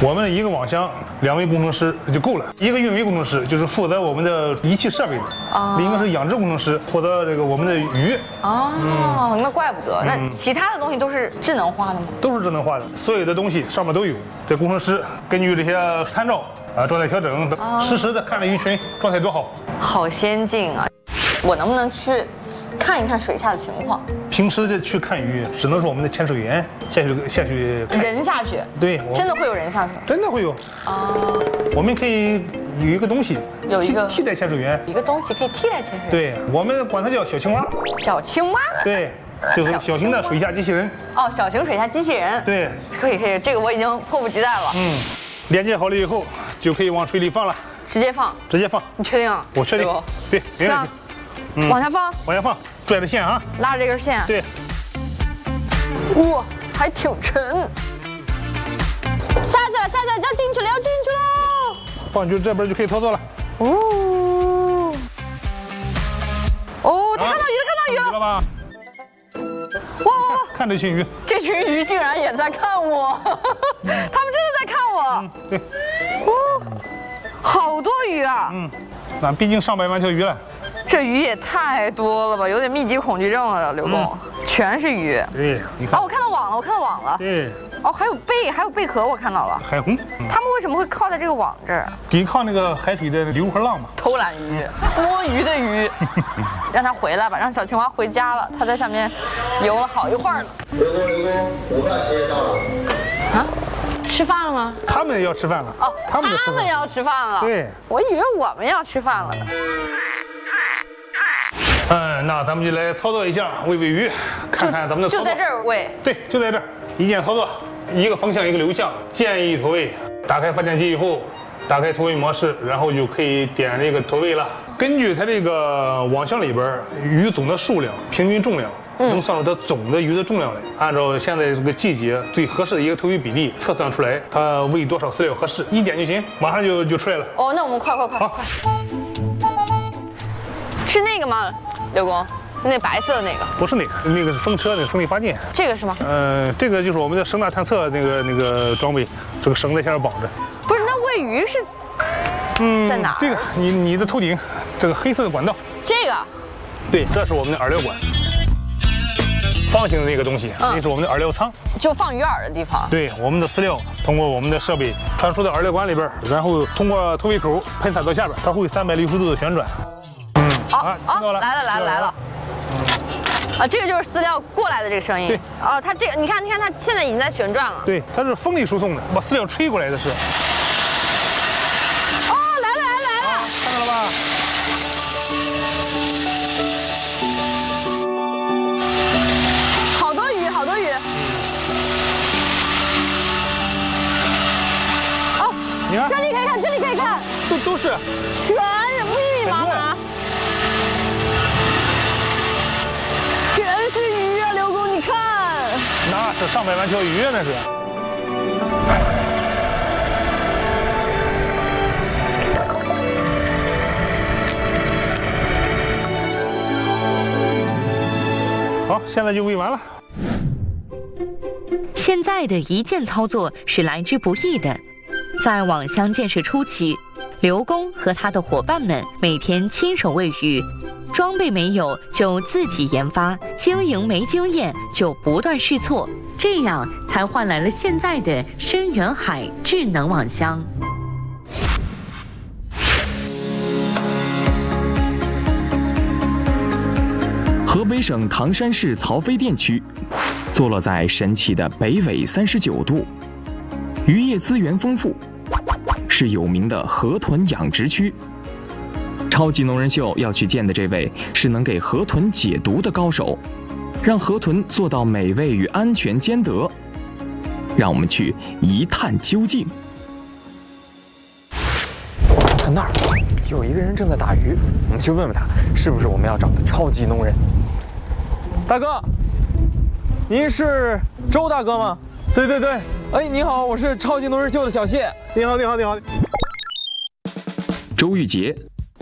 我们一个网箱2位工程师就够了，一个运维工程师就是负责我们的仪器设备的，另一个是养殖工程师负责这个我们的鱼。 哦，那怪不得。那其他的东西都是智能化的吗？ 都是智能化的，所有的东西上面都有。这工程师根据这些参照状态调整，实时的看着鱼群状态多好。 好先进啊！我能不能去看一看水下的情况？ 平时的去看鱼，只能是我们的潜水员下去看。 人下去？ 对， 真的会有人下去？ 真的会有。我们可以有一个东西， 有一个替代潜水员， 一个东西可以替代潜水员。 对，我们管它叫小青蛙。 小青蛙？ 对，就是小型的水下机器人。 哦，小型水下机器人。 对， 可以，这个我已经迫不及待了。 连接好了以后，就可以往水里放了。 直接放？ 直接放。 你确定啊？ 我确定。对，没问题。 往下放， 往下放，拽着线啊， 拉着这根线。 对。 哇，还挺沉。下去了，要进去了， 放就这边就可以操作了。 他看到鱼了， 吧？ 哇！ 看这群鱼， 这群鱼竟然也在看我，他们真的在看我。 对。 好多鱼啊。 那毕竟上百万条鱼了。 这鱼也太多了吧，有点密集恐惧症了，刘工，全是鱼。 对，你看。 我看到网了， 对。 还有贝壳，我看到了。 海虹。 他们为什么会靠在这个网这儿？ 抵抗那个海水的流和浪嘛。 偷懒鱼，摸鱼的鱼。让它回来吧，让小青蛙回家了，它在上面游了好一会儿了。 刘工，午饭时间到了。 啊？吃饭了吗？ 他们要吃饭了。 他们要吃饭了。 对， 我以为我们要吃饭了呢。 那咱们就来操作一下喂鱼，看看咱们的操作。 就在这儿喂。 对，就在这儿，一键操作，一个风向一个流向，建议投喂。打开发电机以后，打开投喂模式，然后就可以点这个投喂了。根据它这个网箱里边鱼总的数量、平均重量。能算出它总的鱼的重量来，按照现在这个季节最合适的一个投喂比例测算出来，它喂多少饲料合适，一点就行，马上就出来了。 那我们快！ 好， 是那个吗，刘工？那白色的那个？ 不是那个是风车，那个风力发电。 这个是吗？ 这个就是我们的声呐探测那个装备，这个绳在下面绑着。 不是，那喂鱼是？在哪？ 这个你的头顶，这个黑色的管道。 这个？ 对，这是我们的饵料管。方形的那个东西，那是我们的饵料舱， 就放鱼饵的地方。 对，我们的饲料通过我们的设备传输到饵料管里边，然后通过投喂口喷洒到下边，它会360度的旋转。听到了， 来了。这个就是饲料过来的这个声音。 对。 它这个你看，它现在已经在旋转了。 对，它是风力输送的，把饲料吹过来的是。 来了。 看到了吧？ 好多鱼。 你看， 这里可以看， 都是， 全密密麻麻，全是鱼啊！刘工，你看， 那是上百万条鱼啊，那是。好，现在就喂完了。 现在的一键操作是来之不易的。在网箱建设初期，刘工和他的伙伴们每天亲手喂鱼，装备没有就自己研发，经营没经验就不断试错，这样才换来了现在的深远海智能网箱。 河北省唐山市曹妃甸区，坐落在神奇的北纬39度，渔业资源丰富，是有名的河豚养殖区。超级农人秀要去见的这位是能给河豚解毒的高手，让河豚做到美味与安全兼得。让我们去一探究竟。 看那儿，有一个人正在打鱼，我们去问问他，是不是我们要找的超级农人？大哥，您是周大哥吗？ 对对对， 哎，你好，我是超级农人秀的小谢。 你好。 周玉杰